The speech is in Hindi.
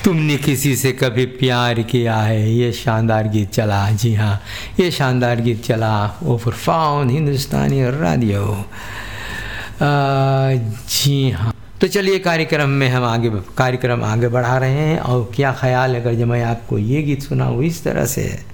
तुमने किसी से कभी प्यार किया है, ये शानदार गीत चला। जी हाँ, ये शानदार गीत चला ओवर फाउन हिंदुस्तानी रेडियो। जी हाँ, तो चलिए कार्यक्रम में हम कार्यक्रम आगे बढ़ा रहे हैं। और क्या ख्याल है अगर जब मैं आपको ये गीत सुनाऊँ इस तरह से।